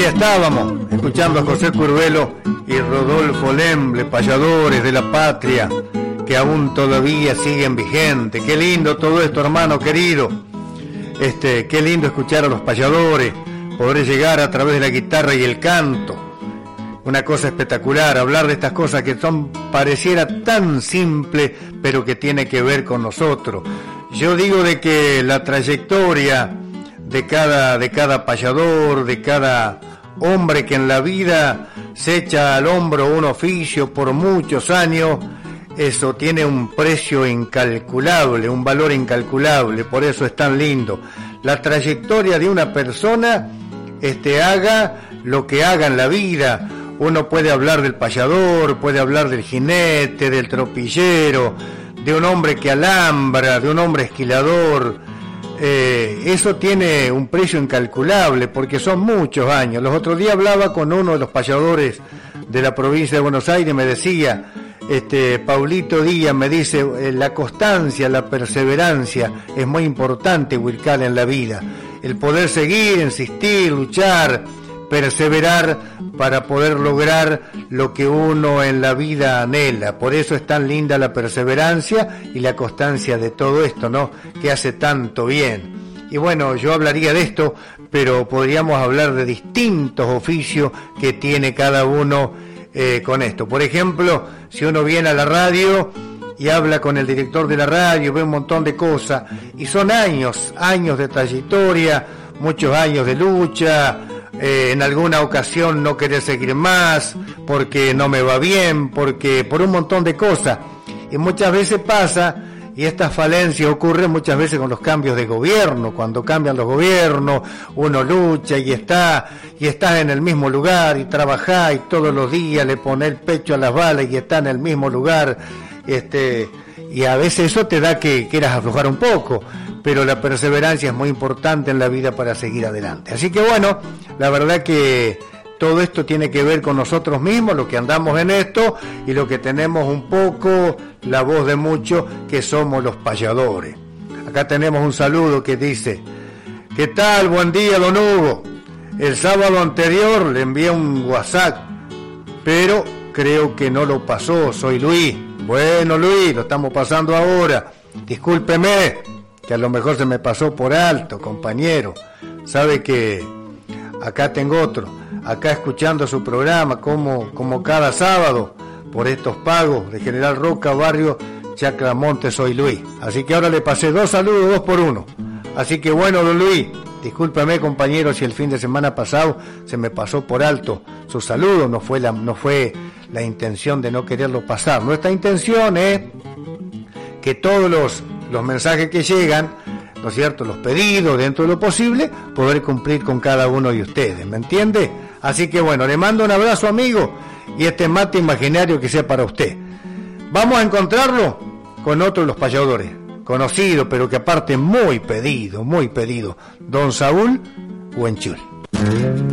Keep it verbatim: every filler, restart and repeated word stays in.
estábamos escuchando a José Curbelo y Rodolfo Lemble, payadores de la patria, que aún todavía siguen vigentes. Qué lindo todo esto, hermano querido. Este, qué lindo escuchar a los payadores, poder llegar a través de la guitarra y el canto. Una cosa espectacular, hablar de estas cosas que son, pareciera tan simple, pero que tiene que ver con nosotros. Yo digo de que la trayectoria de cada, de cada payador, de cada hombre que en la vida se echa al hombro un oficio por muchos años, eso tiene un precio incalculable, un valor incalculable, por eso es tan lindo. La trayectoria de una persona, este, haga lo que haga en la vida. Uno puede hablar del payador, puede hablar del jinete, del tropillero, de un hombre que alambra, de un hombre esquilador. Eh, eso tiene un precio incalculable porque son muchos años. Los otros días hablaba con uno de los payadores de la provincia de Buenos Aires y me decía, este, Paulito Díaz me dice, eh, la constancia, la perseverancia es muy importante, Huircal, en la vida. El poder seguir, insistir, luchar, perseverar para poder lograr lo que uno en la vida anhela. Por eso es tan linda la perseverancia y la constancia de todo esto, ¿no? Que hace tanto bien. Y bueno, yo hablaría de esto, pero podríamos hablar de distintos oficios que tiene cada uno eh, con esto. Por ejemplo, si uno viene a la radio y habla con el director de la radio, ve un montón de cosas, y son años, años de trayectoria, muchos años de lucha. Eh, en alguna ocasión no querer seguir más porque no me va bien, porque por un montón de cosas, y muchas veces pasa, y esta falencia ocurre muchas veces con los cambios de gobierno. Cuando cambian los gobiernos, uno lucha y está y está en el mismo lugar y trabaja y todos los días le pone el pecho a las balas y está en el mismo lugar, este, y a veces eso te da que quieras aflojar un poco, pero la perseverancia es muy importante en la vida para seguir adelante. Así que bueno, la verdad que todo esto tiene que ver con nosotros mismos, lo que andamos en esto y lo que tenemos un poco la voz de muchos, que somos los payadores. Acá tenemos un saludo que dice, ¿qué tal? Buen día, don Hugo. El sábado anterior le envié un WhatsApp, pero creo que no lo pasó. Soy Luis. Bueno, Luis, lo estamos pasando ahora. Discúlpeme, que a lo mejor se me pasó por alto, compañero. Sabe que acá tengo otro, acá escuchando su programa como, como cada sábado, por estos pagos de General Roca, barrio Chaclamonte. Soy Luis. Así que ahora le pasé dos saludos, dos por uno. Así que bueno, don Luis, discúlpeme, compañero, si el fin de semana pasado se me pasó por alto su saludo. No fue la, no fue la intención de no quererlo pasar. Nuestra intención es que todos los los mensajes que llegan, ¿no es cierto?, los pedidos, dentro de lo posible, poder cumplir con cada uno de ustedes, ¿me entiende? Así que bueno, le mando un abrazo, amigo, y este mate imaginario que sea para usted. Vamos a encontrarlo con otro de los payadores, conocido, pero que aparte muy pedido, muy pedido, don Saúl Huenchul.